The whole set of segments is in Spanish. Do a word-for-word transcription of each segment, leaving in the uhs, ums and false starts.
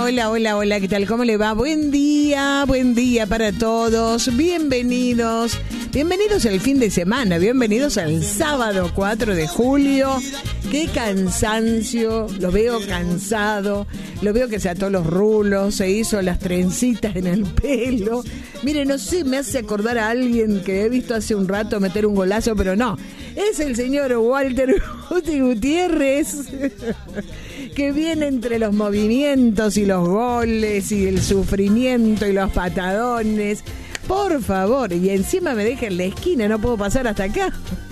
hola, hola, hola, ¿qué tal? ¿Cómo le va? Buen día, buen día para todos. Bienvenidos, bienvenidos al fin de semana, bienvenidos al sábado cuatro de julio. Qué cansancio, lo veo cansado, lo veo que se ató los rulos, se hizo las trencitas en el pelo. Mire, no sé, me hace acordar a alguien que he visto hace un rato meter un golazo, pero no. Es el señor Walter Guti Gutiérrez, que viene entre los movimientos y los goles y el sufrimiento y los patadones. Por favor, y encima me deja en la esquina, no puedo pasar hasta acá.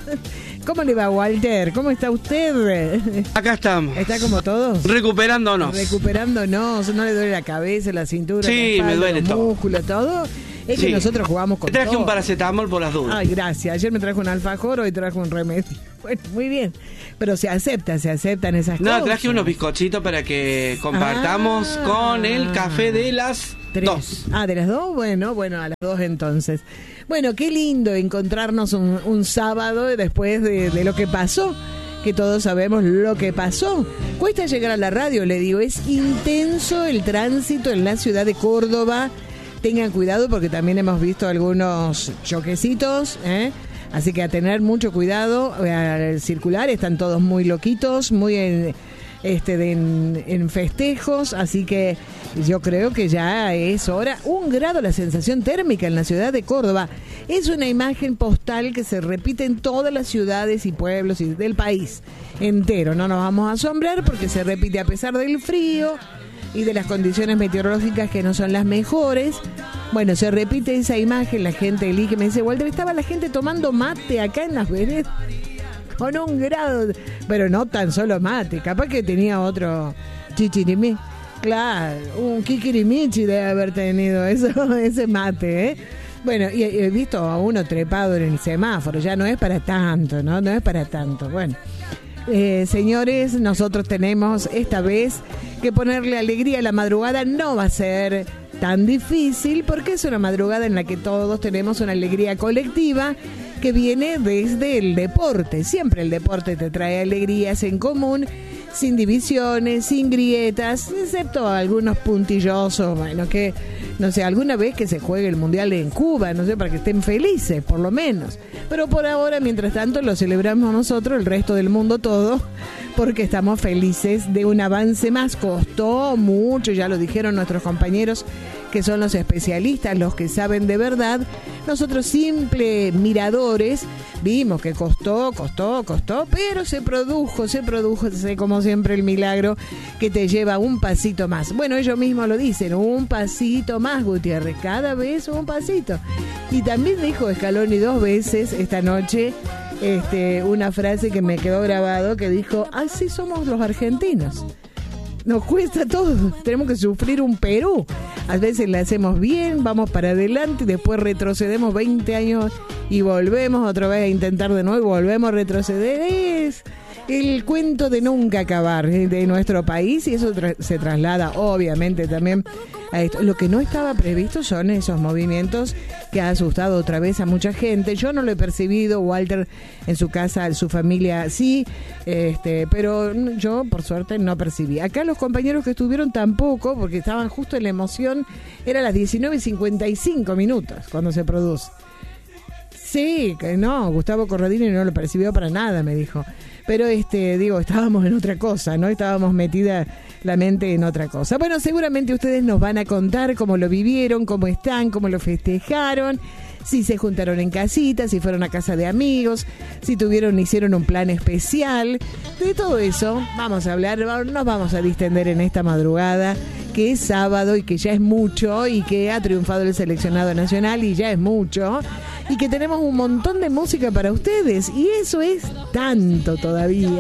¿Cómo le va, Walter? ¿Cómo está usted? Acá estamos. ¿Está como todos? Recuperándonos. Recuperándonos. ¿No le duele la cabeza, la cintura? Sí, la espalda, me duele los todo. músculos, todo? Es Sí. que nosotros jugamos con Te traje todo. un paracetamol por las dudas. Ay, gracias. Ayer me trajo un alfajor, hoy trajo un remedio. Bueno, muy bien. Pero se acepta, se aceptan esas No, cosas. traje unos bizcochitos para que compartamos Ah. con el café de las Tres. dos. Ah, ¿de las dos? Bueno, bueno, a las dos entonces. Bueno, qué lindo encontrarnos un, un sábado después de, de lo que pasó, que todos sabemos lo que pasó. Cuesta llegar a la radio, le digo, es intenso el tránsito en la ciudad de Córdoba. Tengan cuidado porque también hemos visto algunos choquecitos, ¿eh? Así que a tener mucho cuidado al circular, están todos muy loquitos, muy en, este, de, en, en festejos, así que yo creo que ya es hora. Un grado la sensación térmica en la ciudad de Córdoba. Es una imagen postal que se repite en todas las ciudades y pueblos y del país entero. No nos vamos a asombrar porque se repite a pesar del frío y de las condiciones meteorológicas que no son las mejores. Bueno, se repite esa imagen, la gente elige, me dice, Walter, estaba la gente tomando mate acá en las veredas con un grado, pero no tan solo mate, capaz que tenía otro chichirimí, claro, un kikirimichi debe haber tenido eso, ese mate, ¿eh? Bueno, y he visto a uno trepado en el semáforo, ya no es para tanto, ¿no? No es para tanto, bueno. Eh, señores, nosotros tenemos esta vez que ponerle alegría a la madrugada. No va a ser tan difícil porque es una madrugada en la que todos tenemos una alegría colectiva que viene desde el deporte. Siempre el deporte te trae alegrías en común, sin divisiones, sin grietas, excepto algunos puntillosos, bueno, que no sé, alguna vez que se juegue el Mundial en Cuba, no sé, para que estén felices, por lo menos. Pero por ahora, mientras tanto, lo celebramos nosotros, el resto del mundo todo, porque estamos felices de un avance más. Costó mucho, ya lo dijeron nuestros compañeros, que son los especialistas, los que saben de verdad. Nosotros, simples miradores, vimos que costó, costó, costó, pero se produjo, se produjo, como siempre, el milagro que te lleva un pasito más. Bueno, ellos mismos lo dicen, un pasito más, Gutiérrez, cada vez un pasito. Y también dijo Scaloni dos veces esta noche este, una frase que me quedó grabado, que dijo, así somos los argentinos. Nos cuesta todo, tenemos que sufrir un Perú. A veces le hacemos bien, vamos para adelante y después retrocedemos veinte años y volvemos otra vez a intentar de nuevo, volvemos a retroceder. Es el cuento de nunca acabar de nuestro país y eso tra- se traslada obviamente también a esto. Lo que no estaba previsto son esos movimientos que ha asustado otra vez a mucha gente. Yo no lo he percibido, Walter en su casa, en su familia sí, este, pero yo por suerte no percibí. Acá los compañeros que estuvieron tampoco, porque estaban justo en la emoción. Era las diecinueve y cincuenta y cinco minutos cuando se produce. Sí, que no, Gustavo Corradini no lo percibió para nada, me dijo. Pero este, digo, estábamos en otra cosa, ¿no? Estábamos metida la mente en otra cosa. Bueno, seguramente ustedes nos van a contar cómo lo vivieron, cómo están, cómo lo festejaron, si se juntaron en casitas, si fueron a casa de amigos, si tuvieron, hicieron un plan especial. De todo eso vamos a hablar, nos vamos a distender en esta madrugada, que es sábado y que ya es mucho, y que ha triunfado el seleccionado nacional y ya es mucho, y que tenemos un montón de música para ustedes, y eso es tanto todavía.